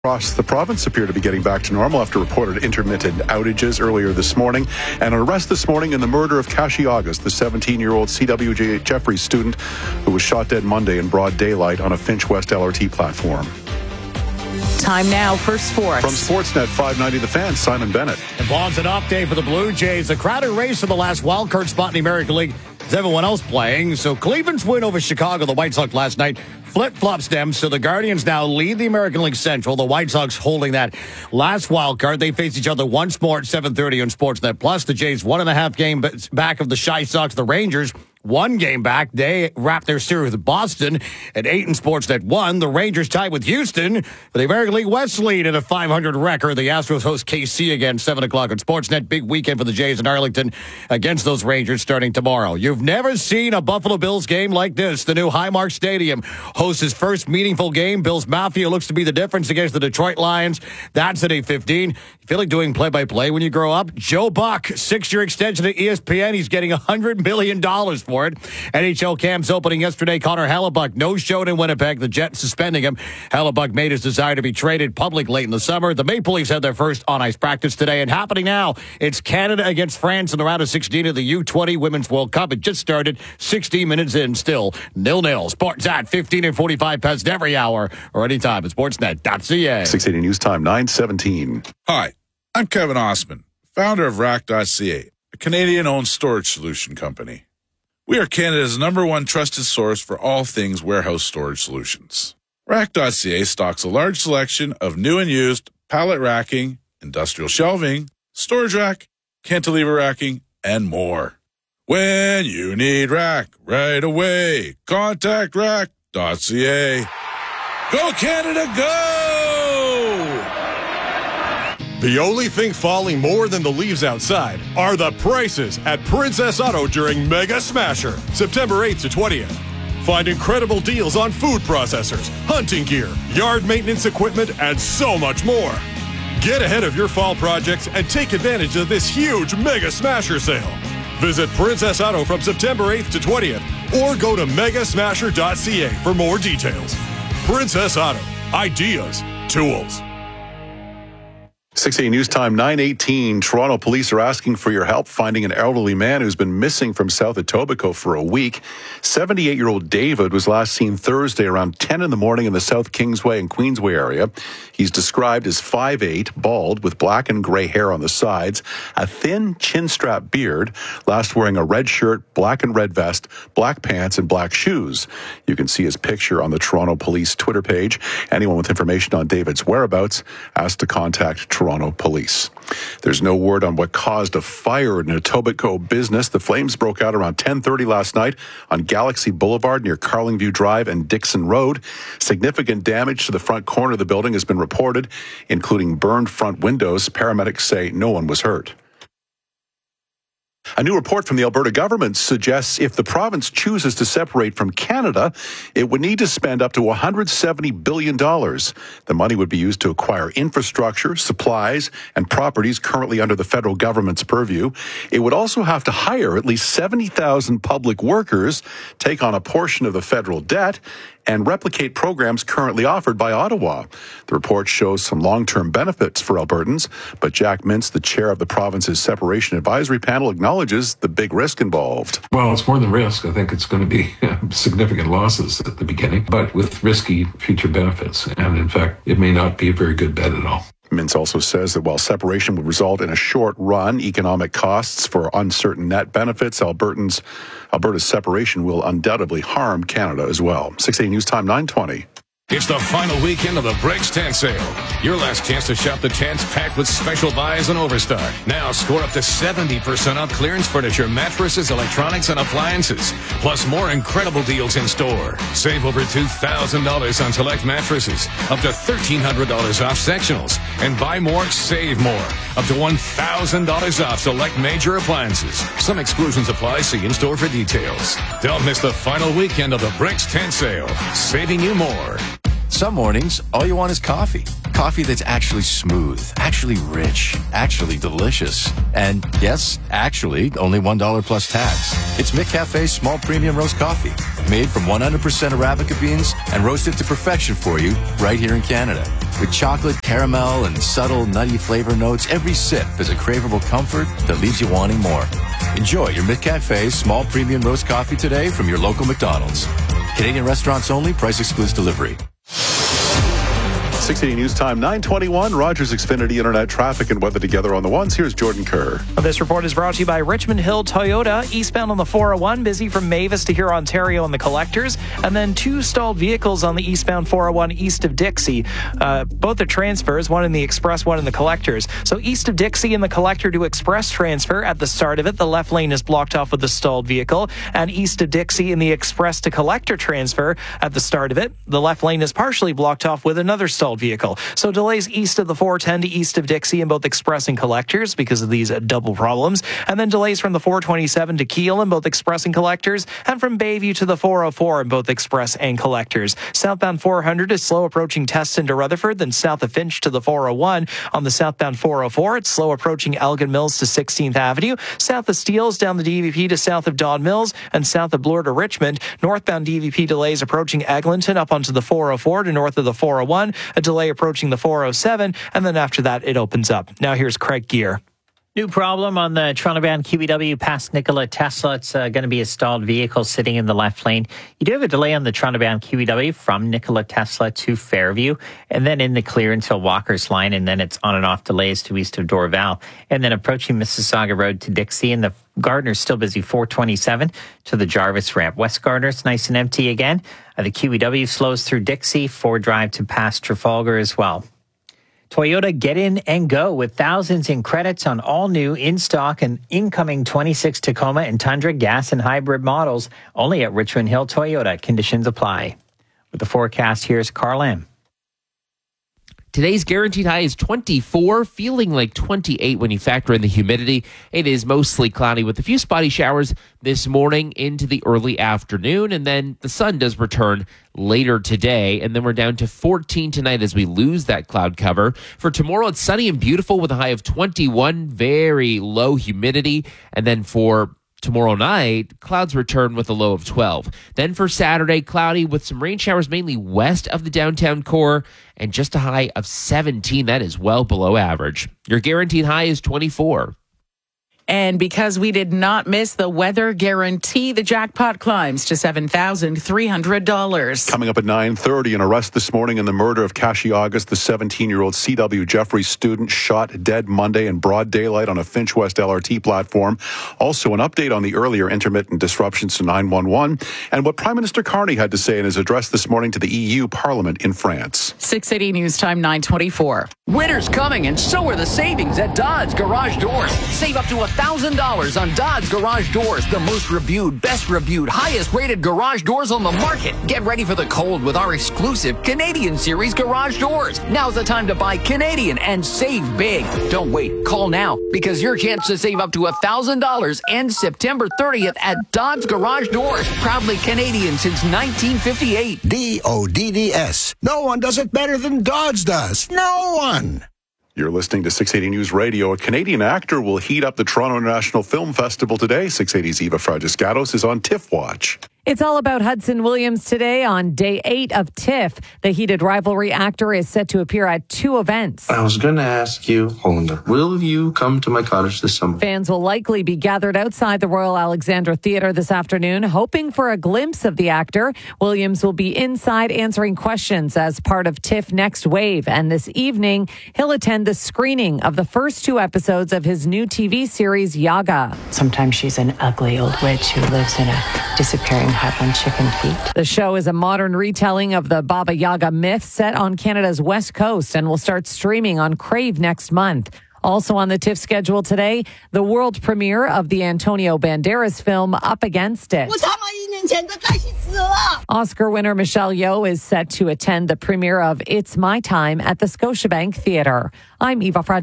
Across the province appear to be getting back to normal after reported intermittent outages earlier this morning. And an arrest this morning in the murder of Kashi August, the 17-year-old CWJ Jeffries student who was shot dead Monday in broad daylight on a Finch West LRT platform. Time now for sports. From Sportsnet 590 The Fan, Simon Bennett. And Bond's an off day for the Blue Jays. A crowded race for the last wildcard spot in the American League. Is everyone else playing? So Cleveland's win over Chicago, the White Sox last night, flip-flops them. So the Guardians now lead the American League Central. The White Sox holding that last wild card. They face each other once more at 7:30 on Sportsnet. Plus, the Jays 1.5 game back of the Shy Sox. The Rangers 1 game back. They wrapped their series with Boston at 8 in Sportsnet 1. The Rangers tied with Houston for the American League West lead at a .500 record. The Astros host KC again, 7 o'clock on Sportsnet. Big weekend for the Jays in Arlington against those Rangers starting tomorrow. You've never seen a Buffalo Bills game like this. The new Highmark Stadium hosts his first meaningful game. Bills Mafia looks to be the difference against the Detroit Lions. That's at 8:15. You feel like doing play-by-play when you grow up? Joe Buck, 6-year extension at ESPN. He's getting $100 million for it. NHL camps opening yesterday. Connor Hellebuyck no-showed in Winnipeg. The Jets suspending him. Hellebuyck made his desire to be traded public late in the summer. The Maple Leafs had their first on-ice practice today. And happening now, it's Canada against France in the round of 16 of the U20 Women's World Cup. It just started 60 minutes in, still 0-0. Sports at 15 and 45 past every hour or anytime at sportsnet.ca. 680 News Time, 9:17. Hi, I'm Kevin Osman, founder of Rack.ca, a Canadian-owned storage solution company. We are Canada's #1 trusted source for all things warehouse storage solutions. Rack.ca stocks a large selection of new and used pallet racking, industrial shelving, storage rack, cantilever racking, and more. When you need rack right away, contact Rack.ca. Go Canada, go! The only thing falling more than the leaves outside are the prices at Princess Auto during Mega Smasher, September 8th to 20th. Find incredible deals on food processors, hunting gear, yard maintenance equipment, and so much more. Get ahead of your fall projects and take advantage of this huge Mega Smasher sale. Visit Princess Auto from September 8th to 20th or go to megasmasher.ca for more details. Princess Auto. Ideas. Tools. 680 News Time, 9:18. Toronto police are asking for your help finding an elderly man who's been missing from south Etobicoke for a week. 78-year-old David was last seen Thursday around 10 in the morning in the South Kingsway and Queensway area. He's described as 5'8", bald, with black and gray hair on the sides, a thin chin-strap beard, last wearing a red shirt, black and red vest, black pants, and black shoes. You can see his picture on the Toronto Police Twitter page. Anyone with information on David's whereabouts asked to contact Toronto Police. There's no word on what caused a fire in an Etobicoke business. The flames broke out around 10:30 last night on Galaxy Boulevard near Carlingview Drive and Dixon Road. Significant damage to the front corner of the building has been reported, including burned front windows. Paramedics say no one was hurt. A new report from the Alberta government suggests if the province chooses to separate from Canada, it would need to spend up to $170 billion. The money would be used to acquire infrastructure, supplies, and properties currently under the federal government's purview. It would also have to hire at least 70,000 public workers, take on a portion of the federal debt, and replicate programs currently offered by Ottawa. The report shows some long-term benefits for Albertans, but Jack Mintz, the chair of the province's separation advisory panel, acknowledges the big risk involved. Well, it's more than risk. I think it's going to be significant losses at the beginning, but with risky future benefits. And in fact, it may not be a very good bet at all. Mintz also says that while separation would result in a short-run economic costs for uncertain net benefits, Alberta's separation will undoubtedly harm Canada as well. 680 News Time, 9:20. It's the final weekend of the Bricks Tent Sale. Your last chance to shop the tents packed with special buys and Overstar. Now score up to 70% off clearance furniture, mattresses, electronics, and appliances. Plus more incredible deals in store. Save over $2,000 on select mattresses. Up to $1,300 off sectionals. And buy more, save more. Up to $1,000 off select major appliances. Some exclusions apply. See in store for details. Don't miss the final weekend of the Bricks Tent Sale. Saving you more. Some mornings, all you want is coffee. Coffee that's actually smooth, actually rich, actually delicious. And yes, actually, only $1 plus tax. It's McCafe's small premium roast coffee, made from 100% Arabica beans and roasted to perfection for you right here in Canada. With chocolate, caramel, and subtle nutty flavor notes, every sip is a craveable comfort that leaves you wanting more. Enjoy your McCafe's small premium roast coffee today from your local McDonald's. Canadian restaurants only. Price excludes delivery. 680 News Time, 9:21. Rogers Xfinity Internet traffic and weather together on the ones. Here's Jordan Kerr. This report is brought to you by Richmond Hill Toyota. Eastbound on the 401, busy from Mavis to Huron, Ontario and the Collectors. And then 2 stalled vehicles on the eastbound 401 east of Dixie. Both are transfers, one in the Express, one in the Collectors. So east of Dixie in the Collector to Express transfer at the start of it. The left lane is blocked off with a stalled vehicle. And east of Dixie in the Express to Collector transfer at the start of it. The left lane is partially blocked off with another stalled vehicle. So delays east of the 410 to east of Dixie in both Express and Collectors because of these double problems. And then delays from the 427 to Kiel in both Express and Collectors, and from Bayview to the 404 in both Express and Collectors. Southbound 400 is slow approaching Teston to Rutherford, then south of Finch to the 401. On the southbound 404, it's slow approaching Elgin Mills to 16th Avenue, south of Steeles down the DVP to south of Don Mills, and south of Bloor to Richmond. Northbound DVP delays approaching Eglinton up onto the 404 to north of the 401, a delay approaching the 407, and then after that it opens up. Now here's Craig Gear. New problem on the Toronto-bound QEW past Nikola Tesla. It's going to be a stalled vehicle sitting in the left lane. You do have a delay on the Toronto-bound QEW from Nikola Tesla to Fairview, and then in the clear until Walker's line, and then it's on and off delays to east of Dorval. And then approaching Mississauga Road to Dixie, and the Gardner's still busy 427 to the Jarvis ramp. West Gardner's nice and empty again. The QEW slows through Dixie, Ford Drive to past Trafalgar as well. Toyota, get in and go with thousands in credits on all new in-stock and incoming 26 Tacoma and Tundra gas and hybrid models, only at Richmond Hill Toyota. Conditions apply. With the forecast, here's Carl M. Today's guaranteed high is 24, feeling like 28 when you factor in the humidity. It is mostly cloudy with a few spotty showers this morning into the early afternoon, and then the sun does return later today, and then we're down to 14 tonight as we lose that cloud cover. For tomorrow, it's sunny and beautiful with a high of 21, very low humidity, and then for tomorrow night, clouds return with a low of 12. Then for Saturday, cloudy with some rain showers mainly west of the downtown core and just a high of 17. That is well below average. Your guaranteed high is 24. And because we did not miss the weather guarantee, the jackpot climbs to $7,300. Coming up at 9:30, an arrest this morning in the murder of Kashi August, the 17-year-old CW Jeffrey student shot dead Monday in broad daylight on a Finch West LRT platform. Also, an update on the earlier intermittent disruptions to 911 and what Prime Minister Carney had to say in his address this morning to the EU Parliament in France. 680 News Time, 9:24. Winter's coming, and so are the savings at Dodds Garage Doors. Save up to $1,000 on Dodds Garage Doors, the most reviewed, best reviewed, highest rated garage doors on the market. Get ready for the cold with our exclusive Canadian Series garage doors. Now's the time to buy Canadian and save big. Don't wait. Call now, because your chance to save up to $1,000 ends September 30th at Dodds Garage Doors. Proudly Canadian since 1958. DODDS. No one does it better than Dodds does. No one. You're listening to 680 News Radio. A Canadian actor will heat up the Toronto International Film Festival today. 680's Eva Fragiscatos is on TIFF Watch. It's all about Hudson Williams today on day 8 of TIFF. The heated rivalry actor is set to appear at 2 events. I was going to ask you, Hollander, will you come to my cottage this summer? Fans will likely be gathered outside the Royal Alexandra Theatre this afternoon, hoping for a glimpse of the actor. Williams will be inside answering questions as part of TIFF Next Wave. And this evening, he'll attend the screening of the first 2 episodes of his new TV series, Yaga. Sometimes she's an ugly old witch who lives in a disappearing hut on chicken feet. The show is a modern retelling of the Baba Yaga myth set on Canada's West Coast and will start streaming on Crave next month. Also on the TIFF schedule today, the world premiere of the Antonio Banderas film Up Against It. Oscar winner Michelle Yeoh is set to attend the premiere of It's My Time at the Scotiabank Theatre. I'm Eva Fragiscatos.